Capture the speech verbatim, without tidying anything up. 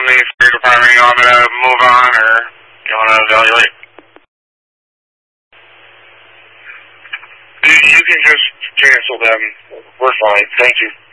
the fire department. You want me to move on, or you want to evaluate? You, you can just cancel them. We're fine. Thank you.